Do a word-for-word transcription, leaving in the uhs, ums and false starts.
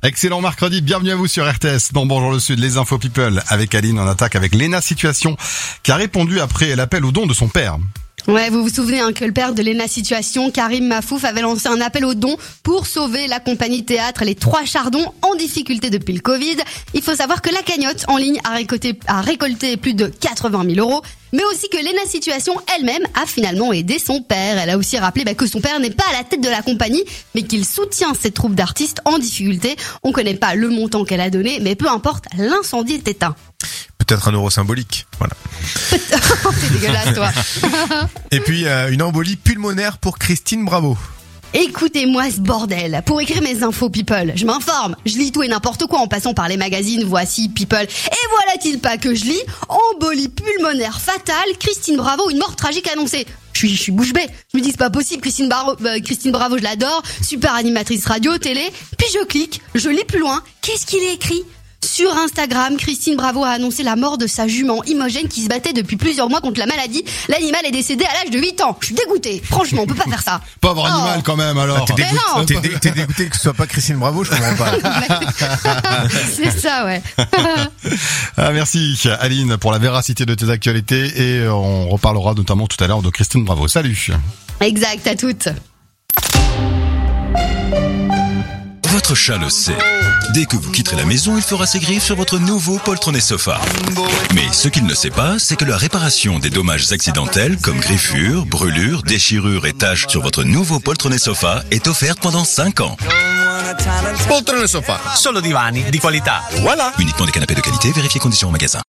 Excellent mercredi, bienvenue à vous sur R T S. Dans Bonjour le Sud, les infos people avec Aline. On attaque avec Léna Situation qui a répondu après l'appel au don de son père. Ouais, vous vous souvenez hein, que le père de Léna Situation, Karim Mafouf, avait lancé un appel aux dons pour sauver la compagnie de théâtre Les Trois Chardons en difficulté depuis le Covid. Il faut savoir que la cagnotte en ligne a récolté, a récolté plus de quatre-vingt mille euros, mais aussi que Léna Situation elle-même a finalement aidé son père. Elle a aussi rappelé bah, que son père n'est pas à la tête de la compagnie, mais qu'il soutient ses troupes d'artistes en difficulté. On connaît pas le montant qu'elle a donné, mais peu importe, l'incendie est éteint. Peut-être un euro symbolique, voilà. C'est dégueulasse, toi. Et puis, euh, une embolie pulmonaire pour Christine Bravo. Écoutez-moi ce bordel. Pour écrire mes infos people, je m'informe, je lis tout et n'importe quoi en passant par les magazines Voici, People. Et voilà-t-il pas que je lis embolie pulmonaire fatale, Christine Bravo, une mort tragique annoncée. Je suis, je suis bouche bée. Je me dis c'est pas possible, Christine Bravo, euh, Christine Bravo, je l'adore, super animatrice radio, télé. Puis je clique, je lis plus loin. Qu'est-ce qu'il est écrit ? Sur Instagram, Christine Bravo a annoncé la mort de sa jument Imogène qui se battait depuis plusieurs mois contre la maladie. L'animal est décédé à l'âge de huit ans. Je suis dégoûtée. Franchement, on peut pas faire ça. Pauvre Oh. animal quand même alors. Ah, t'es, Mais dégoûté, non. t'es, dé, t'es dégoûté que ce soit pas Christine Bravo, je comprends pas. C'est ça, ouais. Ah, merci Aline pour la véracité de tes actualités et on reparlera notamment tout à l'heure de Christine Bravo. Salut. Exact, à toutes. Votre chat le sait. Dès que vous quitterez la maison, il fera ses griffes sur votre nouveau poltronné sofa. Mais ce qu'il ne sait pas, c'est que la réparation des dommages accidentels comme griffures, brûlures, déchirures et taches sur votre nouveau poltronné sofa est offerte pendant cinq ans. Poltrone sofa, solo divani di qualità. Voilà. Uniquement des canapés de qualité, vérifiez conditions en magasin.